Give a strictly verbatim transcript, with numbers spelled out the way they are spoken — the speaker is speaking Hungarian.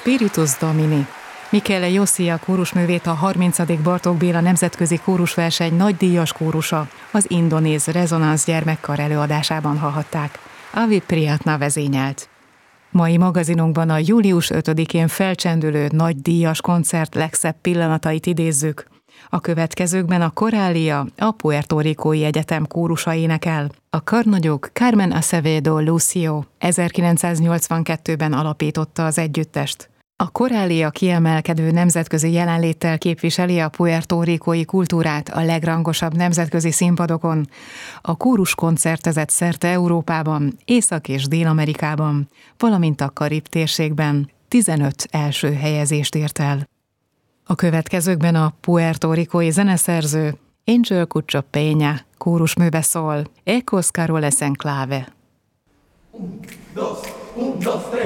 Spiritus Domini. Michele Jossia kórusművét a harmincadik Bartók Béla Nemzetközi Kórusverseny nagydíjas kórusa az indonéz Rezonansz gyermekkar előadásában hallhatták. Avi Priyatna vezényelt. Mai magazinunkban a július ötödikén felcsendülő nagydíjas koncert legszebb pillanatait idézzük. A következőkben a Coralia, a Puerto Ricói Egyetem kórusa énekel. A karnagyok Carmen Acevedo Lucio ezerkilencszáznyolcvankettőben alapította az együttest. A Coralia kiemelkedő nemzetközi jelenléttel képviseli a puerto ricói kultúrát a legrangosabb nemzetközi színpadokon. A kórus koncertezett szerte Európában, Észak- és Dél-Amerikában, valamint a Karib térségben tizenöt első helyezést ért el. A következőkben a puerto ricói zeneszerző Angel Cucho Peña kórusműve szól. Ecos Caroles en Clave. Un, dos, un, dos, tres.